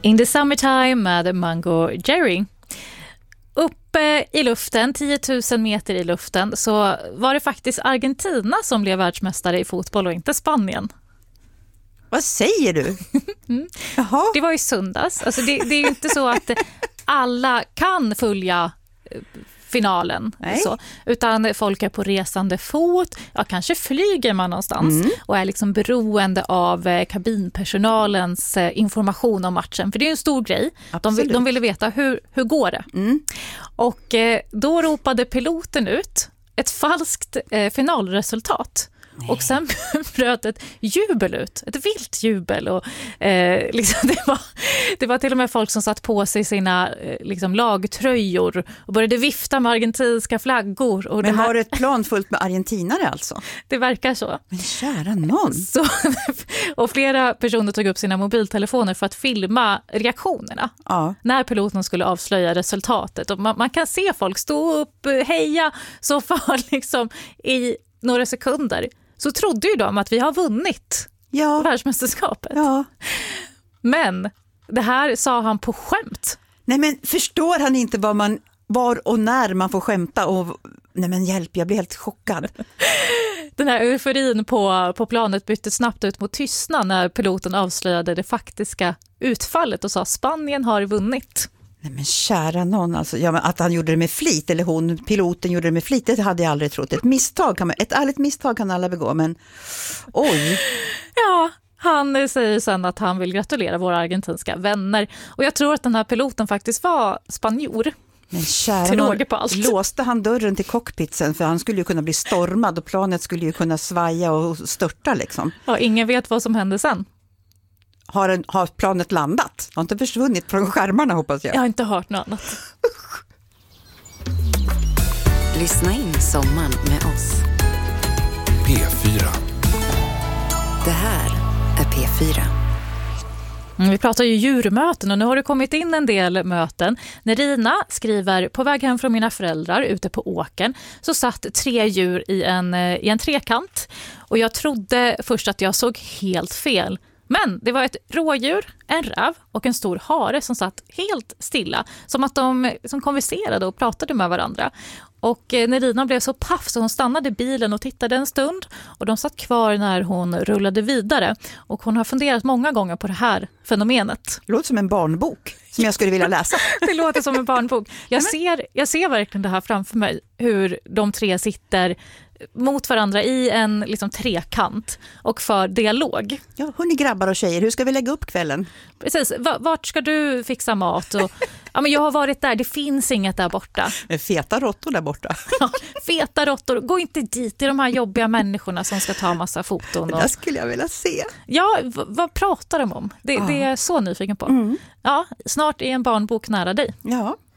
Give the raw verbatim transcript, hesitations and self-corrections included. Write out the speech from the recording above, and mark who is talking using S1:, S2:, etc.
S1: In the Summertime med Mango Jerry. Uppe i luften, tio tusen meter i luften, så var det faktiskt Argentina som blev världsmästare i fotboll och inte Spanien.
S2: Vad säger du?
S1: Mm.
S2: Jaha.
S1: Det var i söndags. Alltså det, det är ju inte så att alla kan följa finalen, så, utan folk är på resande fot, ja, kanske flyger man någonstans mm. och är liksom beroende av eh, kabinpersonalens eh, information om matchen, för det är en stor grej. De, de ville veta hur, hur går det? Mm. Och eh, då ropade piloten ut ett falskt eh, finalresultat. Nej. Och sen bröt ett jubel ut, ett vilt jubel, och eh, liksom det, var, det var till och med folk som satt på sig sina eh, liksom lagtröjor och började vifta med argentinska flaggor. Och
S2: Men
S1: det här...
S2: var det ett plan fullt med argentinare alltså?
S1: Det verkar så.
S2: Men kära någon.
S1: Så, och flera personer tog upp sina mobiltelefoner för att filma reaktionerna ja. när piloten skulle avslöja resultatet. Och man, man kan se folk stå upp, heja, så för liksom i några sekunder. Så trodde ju de att vi har vunnit ja. världsmästerskapet. Ja. Men det här sa han på skämt.
S2: Nej, men förstår han inte vad man, var och när man får skämta? Och, nej men hjälp, jag blir helt chockad.
S1: Den här euforin på, på planet bytte snabbt ut mot tystnad när piloten avslöjade det faktiska utfallet och sa Spanien har vunnit.
S2: Nej men kära någon, alltså, ja, men att han gjorde det med flit, eller hon, piloten gjorde det med flit, det hade jag aldrig trott. Ett misstag kan man, ett ärligt misstag kan alla begå, men oj.
S1: Ja, han säger sen att han vill gratulera våra argentinska vänner. Och jag tror att den här piloten faktiskt var spanjor.
S2: Men kära någon, låste han dörren till cockpitsen, för han skulle ju kunna bli stormad och planet skulle ju kunna svaja och störta liksom.
S1: Ja, ingen vet vad som hände sen.
S2: Har, en, har planet landat? Har inte försvunnit från skärmarna, hoppas jag.
S1: Jag har inte hört något annat.
S3: Lyssna in sommaren med oss.
S4: P fyra.
S3: Det här är P fyra.
S1: Vi pratar ju djurmöten och nu har det kommit in en del möten. Nerina skriver, på väg hem från mina föräldrar ute på åkern så satt tre djur i en, i en trekant. Och jag trodde först att jag såg helt fel. Men det var ett rådjur, en räv och en stor hare som satt helt stilla. Som att de som konverserade och pratade med varandra. Och Nerina blev så paff så hon stannade bilen och tittade en stund. Och de satt kvar när hon rullade vidare. Och hon har funderat många gånger på det här fenomenet.
S2: Det låter som en barnbok som jag skulle vilja läsa.
S1: Det låter som en barnbok. Jag ser, jag ser verkligen det här framför mig. Hur de tre sitter mot varandra i en liksom trekant och för dialog.
S2: Ja, hörni grabbar och tjejer, hur ska vi lägga upp kvällen?
S1: Precis, vart ska du fixa mat? Och, ja, men jag har varit där, det finns inget där borta.
S2: Med feta råttor där borta.
S1: Ja, feta råttor, gå inte dit till de här jobbiga människorna som ska ta massa foton. Och...
S2: Det skulle jag vilja se.
S1: Ja, v- vad pratar de om? Det, ja. det är jag så nyfiken på. Mm. Ja, snart är en barnbok nära dig.
S2: Ja.